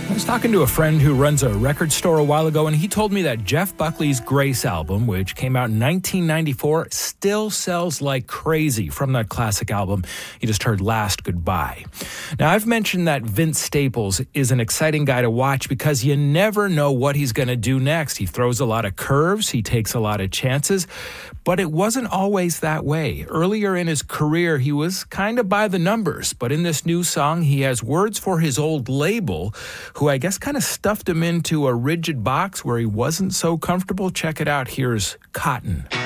I was talking to a friend who runs a record store a while ago, and he told me that Jeff Buckley's Grace album, which came out in 1994, still sells like crazy from that classic album you just heard, Last Goodbye. Now, I've mentioned that Vince Staples is an exciting guy to watch because you never know what he's going to do next. He throws a lot of curves, he takes a lot of chances, but it wasn't always that way. Earlier in his career, he was kind of by the numbers, but in this new song, he has words for his old label, who I guess kind of stuffed him into a rigid box where he wasn't so comfortable. Check it out. Here's Cotton.